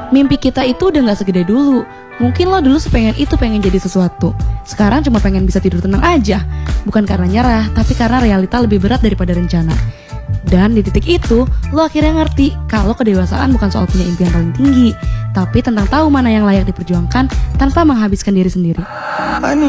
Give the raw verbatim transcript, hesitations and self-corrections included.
Mimpi kita itu udah gak segede dulu. Mungkin lo dulu sepengen itu pengen jadi sesuatu. Sekarang cuma pengen bisa tidur tenang aja. Bukan karena nyerah, tapi karena realita lebih berat daripada rencana. Dan di titik itu, lo akhirnya ngerti kalau kedewasaan bukan soal punya impian paling tinggi, tapi tentang tahu mana yang layak diperjuangkan tanpa menghabiskan diri sendiri.